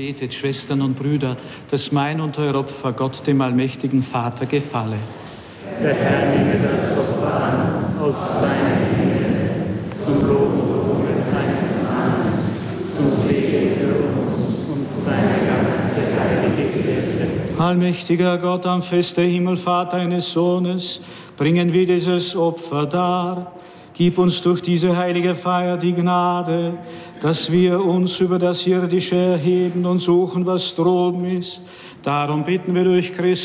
betet, Schwestern und Brüder, dass mein und euer Opfer Gott, dem allmächtigen Vater, gefalle. Der Herr nehme das Opfer an, aus seiner Gnade, zum Lob und Ruhe seines Namens, zum Segen für uns und seine ganze heilige Kirche. Allmächtiger Gott, am Fest der Himmelfahrt deines Sohnes, bringen wir dieses Opfer dar. Gib uns durch diese heilige Feier die Gnade, dass wir uns über das Irdische erheben und suchen, was droben ist. Darum bitten wir durch Christus,